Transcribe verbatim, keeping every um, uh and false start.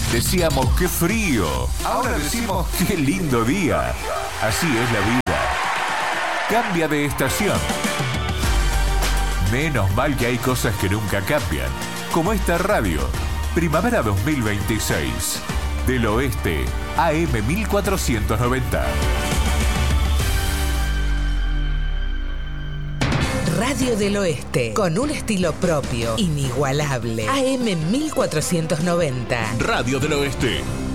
Decíamos qué frío. Ahora decimos qué lindo día. Así es la vida. Cambia de estación. Menos mal que hay cosas que nunca cambian. Como esta radio. Primavera dos mil veintiséis. Del Oeste, A M mil cuatrocientos noventa. Radio del Oeste, con un estilo propio, inigualable. A M mil cuatrocientos noventa. Radio del Oeste.